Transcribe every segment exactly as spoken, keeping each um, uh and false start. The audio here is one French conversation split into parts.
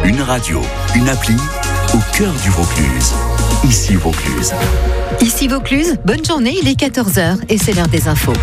Une radio, une appli au cœur du Vaucluse. Ici Vaucluse. Ici Vaucluse, bonne journée, il est quatorze heures et c'est l'heure des infos.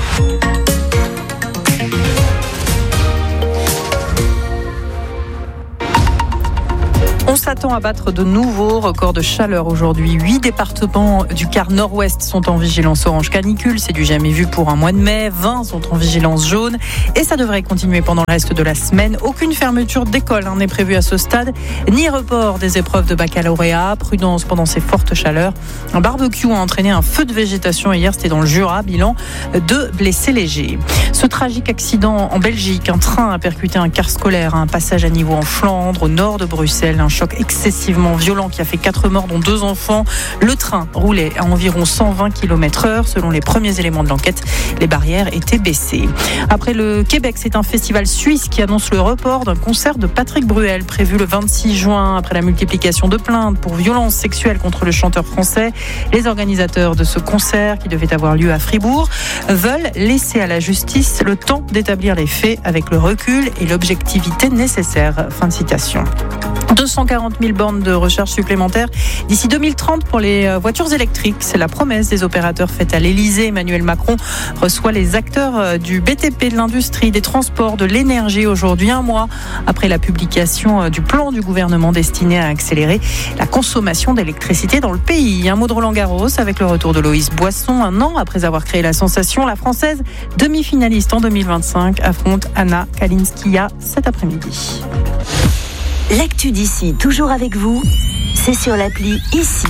On s'attend à battre de nouveaux records de chaleur aujourd'hui. Huit départements du quart nord-ouest sont en vigilance orange canicule. C'est du jamais vu pour un mois de mai. vingt sont en vigilance jaune. Et ça devrait continuer pendant le reste de la semaine. Aucune fermeture d'école hein, n'est prévue à ce stade, ni report des épreuves de baccalauréat. Prudence pendant ces fortes chaleurs. Un barbecue a entraîné un feu de végétation hier. C'était dans le Jura. Bilan de blessés légers. Ce tragique accident en Belgique. Un train a percuté un car scolaire à un passage à niveau en Flandre, au nord de Bruxelles. Un choc excessivement violent qui a fait quatre morts dont deux enfants. Le train roulait à environ cent vingt kilomètres heure. Selon les premiers éléments de l'enquête, les barrières étaient baissées. Après le Québec, c'est un festival suisse qui annonce le report d'un concert de Patrick Bruel prévu le vingt-six juin. Après la multiplication de plaintes pour violences sexuelles contre le chanteur français, les organisateurs de ce concert qui devait avoir lieu à Fribourg veulent laisser à la justice le temps d'établir les faits avec le recul et l'objectivité nécessaire. Fin de citation. deux cent quarante mille bornes de recharge supplémentaires d'ici deux mille trente pour les voitures électriques. C'est la promesse des opérateurs faite à l'Elysée. Emmanuel Macron reçoit les acteurs du B T P, de l'industrie, des transports, de l'énergie aujourd'hui, un mois après la publication du plan du gouvernement destiné à accélérer la consommation d'électricité dans le pays. Un mot de Roland Garros avec le retour de Loïs Boisson. Un an après avoir créé la sensation, la Française, demi-finaliste en deux mille vingt-cinq, affronte Anna Kalinskaya cet après-midi. L'actu d'ici, toujours avec vous, c'est sur l'appli Ici.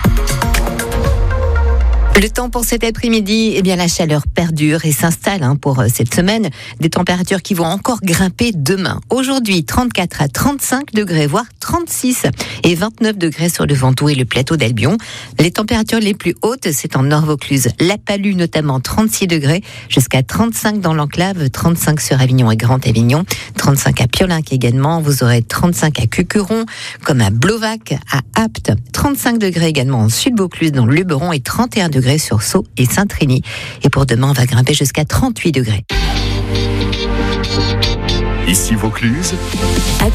Le temps pour cet après-midi, eh bien la chaleur perdure et s'installe hein, pour cette semaine. Des températures qui vont encore grimper demain. Aujourd'hui, trente-quatre à trente-cinq degrés, voire trente-six et vingt-neuf degrés sur le Ventoux et le plateau d'Albion. Les températures les plus hautes, c'est en Nord-Vaucluse. La Palue notamment, trente-six degrés, jusqu'à trente-cinq dans l'enclave, trente-cinq sur Avignon et Grand Avignon, trente-cinq à Piolinc également. Vous aurez trente-cinq à Cucuron, comme à Blovac, à Apt, trente-cinq degrés également en Sud-Vaucluse, dans le Luberon et trente et un degrés sur Sceaux et Saint-Trény. Et pour demain, on va grimper jusqu'à trente-huit degrés. Ici Vaucluse.